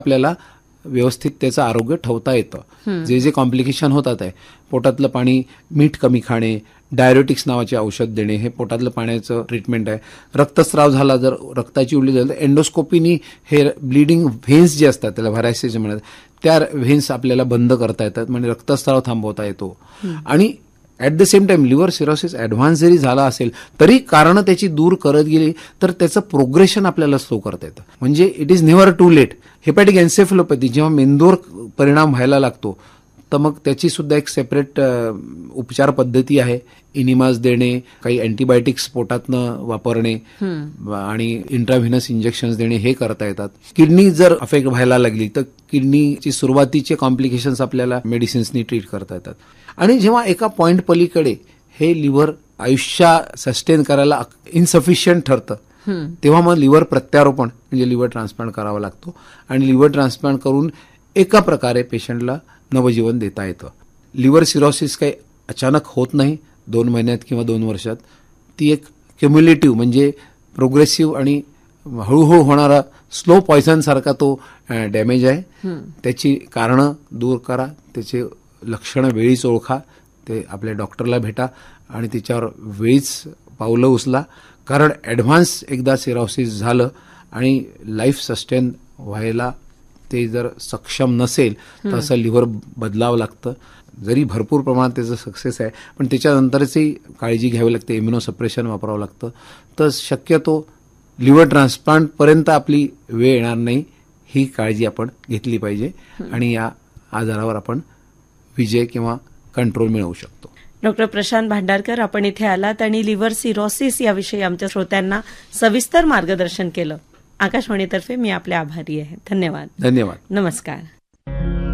आपल्याला व्यवस्थित त्याचं आरोग्य ठेवता येतं. जे जे कॉम्प्लिकेशन होतात आहे, पोटातलं पाणी, मीठ कमी खाणे, डायरेटिक्स नावाचे औषध देणे, हे पोटातलं पाण्याचं ट्रीटमेंट आहे. रक्तस्राव झाला, जर रक्ताची उलटी झाली तर एंडोस्कोपीनी हे ब्लिडिंग व्हेन्स जे असतात, त्याला व्हरायसेस म्हणतात, त्या व्हेन्स आपल्याला बंद करता येतात, म्हणजे रक्तस्राव थांबवता येतो. आणि at the same time liver cirrhosis advance जरी झाला असेल तरी कारणं त्याची दूर करत गेली तर त्याचं प्रोग्रेशन आपल्याला स्लो करता येतं. म्हणजे it is never to late. हेपॅटिक एन्सेफेलोपॅथी जेव्हा मेंदूवर परिणाम व्हायला लागतो तर मग त्याची सुद्धा एक सेपरेट उपचार पद्धती आहे. इनिमास देणे, काही अँटीबायोटिक्स पोटातनं वापरणे आणि इंट्राव्हिनस इंजेक्शन्स देणे, हे करता येतात. किडनी जर अफेक्ट व्हायला लागली तर किडनीची सुरुवातीचे कॉम्प्लिकेशन्स आपल्याला मेडिसिन्सनी ट्रीट करता येतात. आणि जेव्हा एका पॉइंट पलीकडे हे लिव्हर आयुष्य सस्टेन करायला इन्सफिशियंट ठरतं तेव्हा मग लिव्हर प्रत्यारोपण म्हणजे लिव्हर ट्रान्सप्लांट करावा लागतो. आणि लिव्हर ट्रान्सप्लांट करून एका प्रकारे पेशंटला नवजीवन देता येतं. लिव्हर सिरोसिस काही अचानक होत नाही 2 महिन्यात किंवा 2 वर्षात. ती एक क्युम्युलेटिव्ह म्हणजे प्रोग्रेसिव्ह आणि हळूहळू होणारा स्लो पॉयझन सारखा तो डॅमेज आहे. त्याची कारणं दूर करा, त्याचे लक्षणं वेळीच ओळखा, ते आपल्या डॉक्टरला भेटा आणि त्याच्यावर वेळीच पावलं उचला. कारण ॲडव्हान्स एकदा सिरोसिस झालं आणि लाईफ सस्टेन व्हायला ते जर सक्षम नसेल तर असं लिव्हर बदलावं लागतं. जरी भरपूर प्रमाणात त्याचं सक्सेस आहे पण त्याच्यानंतरची काळजी घ्यावी लागते, इम्युनोसप्रेशन वापरावं लागतं. तर शक्यतो लिव्हर ट्रान्सप्लांटपर्यंत आपली वेळ येणार नाही ही काळजी आपण घेतली पाहिजे आणि या आजारावर आपण विजय किंवा कंट्रोल मिळवू शकतो. डॉक्टर प्रशांत भांडारकर, आपण इथे आलात आणि लिव्हर सिरोसिस याविषयी आमच्या श्रोत्यांना सविस्तर मार्गदर्शन केलं. आकाशवाणीतर्फे मी आपले आभारी आहे. धन्यवाद. धन्यवाद. नमस्कार.